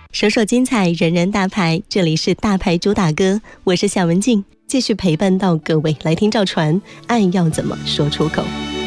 首首精彩，人人大牌，这里是大牌主打歌，我是夏文静，继续陪伴到各位来听赵传，爱要怎么说出口。